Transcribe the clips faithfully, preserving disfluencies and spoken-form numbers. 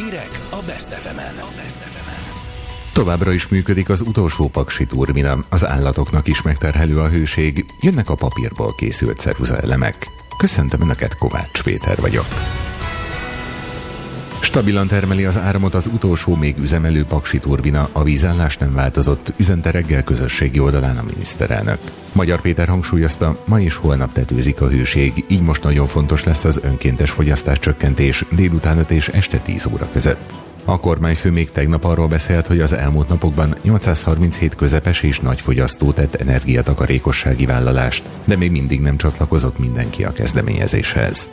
Hírek a Best ef emen. Továbbra is működik az utolsó paksi turbina, az állatoknak is megterhelő a hőség, jönnek a papírból készült ceruzaelemek. Köszöntöm Önöket, Kovács Péter vagyok. Stabilan termeli az áramot az utolsó még üzemelő paksi turbina, a vízállás nem változott, üzente reggel közösségi oldalán a miniszterelnök. Magyar Péter hangsúlyozta, ma és holnap tetőzik a hőség, így most nagyon fontos lesz az önkéntes fogyasztás csökkentés délután öt és este tíz óra között. A kormányfő még tegnap arról beszélt, hogy az elmúlt napokban nyolcszázharminchét közepes és nagy fogyasztó tett energiatakarékossági vállalást, de még mindig nem csatlakozott mindenki a kezdeményezéshez.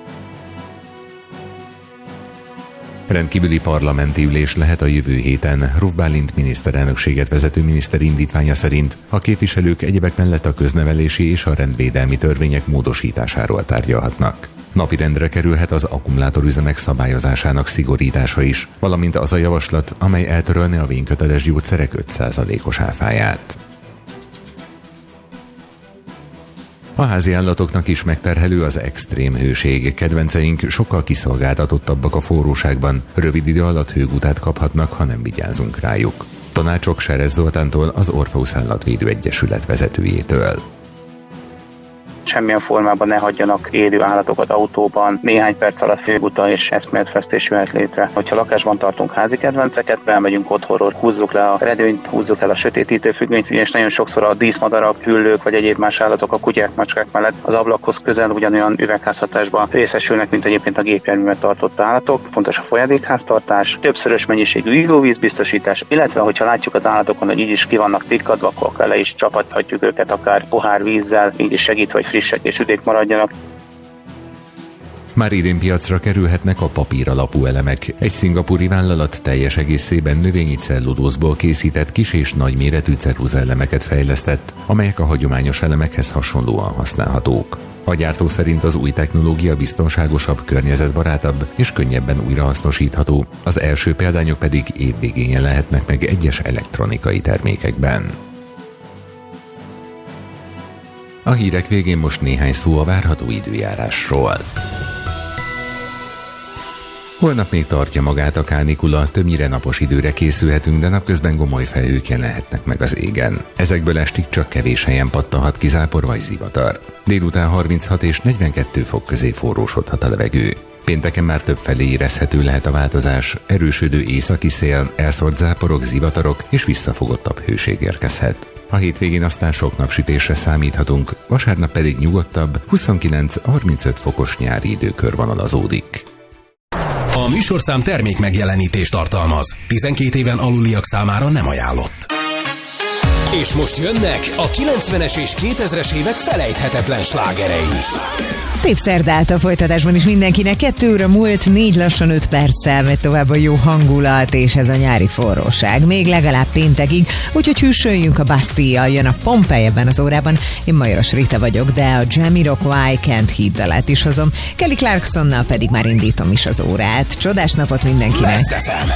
Rendkívüli parlamenti ülés lehet a jövő héten. Ruf Bálint miniszterelnökséget vezető miniszter indítványa szerint a képviselők egyebek mellett a köznevelési és a rendvédelmi törvények módosításáról tárgyalhatnak. Napirendre kerülhet az akkumulátorüzemek szabályozásának szigorítása is, valamint az a javaslat, amely eltörölne a vényköteles gyógyszerek öt százalékos áfáját. A házi állatoknak is megterhelő az extrém hőség. Kedvenceink sokkal kiszolgáltatottabbak a forróságban, rövid idő alatt hőgutát kaphatnak, ha nem vigyázunk rájuk. Tanácsok Serez Zoltántól, az Orpheus Állatvédő Egyesület vezetőjétől. Semmilyen formában ne hagyjanak élő állatokat autóban, néhány perc alatt főguta és eszméletfesztés jöhet létre. Hogyha lakásban tartunk házi kedvenceket, belmegyünk otthonról, húzzuk le a redőnyt, húzzuk el a sötétítő függönyt, és nagyon sokszor a díszmadarak, hüllők vagy egyéb más állatok a kutyák, macskák mellett az ablakhoz közel ugyanolyan üvegházhatásban részesülnek, mint egyébként a gépjárművet tartott állatok. Fontos a folyadékháztartás, többszörös mennyiségű ivóvízbiztosítás, illetve hogyha látjuk az állatokon, hogy így is ki vannak tikkadva, akkor le is csapathatjuk őket akár pohár vízzel, így is segít, hogy frissek és üdék maradjanak. Már idén piacra kerülhetnek a papír alapú elemek. Egy szingapúri vállalat teljes egészében növényi cellulózból készített kis és nagy méretű ceruzaelemeket fejlesztett, amelyek a hagyományos elemekhez hasonlóan használhatók. A gyártó szerint az új technológia biztonságosabb, környezetbarátabb és könnyebben újrahasznosítható, az első példányok pedig évvégén jelenhetnek meg egyes elektronikai termékekben. A hírek végén most néhány szó a várható időjárásról. Holnap még tartja magát a kánikula, többnyire napos időre készülhetünk, de napközben gomoly felhők jelenhetnek meg az égen. Ezekből estig csak kevés helyen pattanhat ki zápor vagy zivatar. Délután harminchat és negyvenkettő fok közé forrósodhat a levegő. Pénteken már többfelé érezhető lehet a változás, erősödő északi szél, elszórt záporok, zivatarok és visszafogottabb hőség érkezhet. A hétvégén aztán sok napsütésre számíthatunk, vasárnap pedig nyugodtabb, huszonkilenc-harmincöt fokos nyári időkör vonalazódik. A műsorszám termék megjelenítést tartalmaz. tizenkét éven aluliak számára nem ajánlott. És most jönnek a kilencvenes és kétezres évek felejthetetlen slágerei. Szép szerdát a folytatásban is mindenkinek. Kettő óra múlt, négy lassan öt perccel megy tovább a jó hangulat, és ez a nyári forróság. Még legalább péntekig, úgyhogy hűsöljünk a Bastille, jön a Pompeii ebben az órában. Én Majoros Rita vagyok, de a Jamiroquai Can't Hit dalát is hozom. Kelly Clarksonnal pedig már indítom is az órát. Csodás napot mindenkinek! Best ef em.